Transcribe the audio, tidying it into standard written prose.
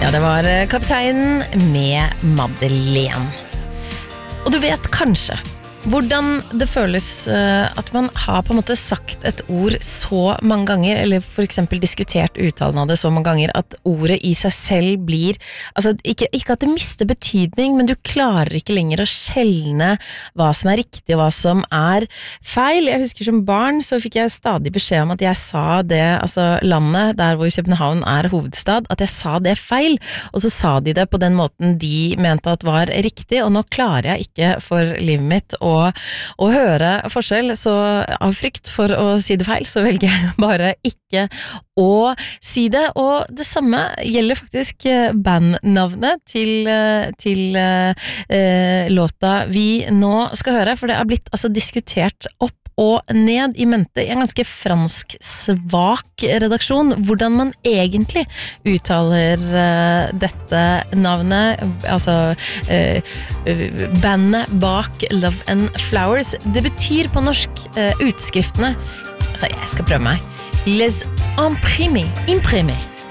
Ja, det var kapteinen med Madeleine. Og du vet kanskje hvordan det føles at man har på en måte sagt et ord så mange ganger, eller for eksempel diskutert uttalen av det så mange ganger, at ordet i seg selv blir, altså ikke at det mister betydning, men du klarer ikke lenger å skjelne hva som riktig og hva som feil. Jeg husker som barn så fikk jeg stadig beskjed om at jeg sa det, altså landet der hvor København hovedstad, at jeg sa det feil, og så sa de det på den måten de mente at var riktig, og nå klarer jeg ikke for livet mitt å høre forskjell, så av frykt for å si det feil, så velger jeg bare ikke å si det, og det samme gjelder faktisk bandnavnet til låta vi nå skal høre, for det har blitt altså diskutert opp og ned i mente i en ganske fransk svak redaksjon, hvordan man egentlig uttaler dette navnet, altså bandet bak Love and Flowers. Det betyr på norsk utskriftene, altså jeg skal prøve meg, Les Imprimés.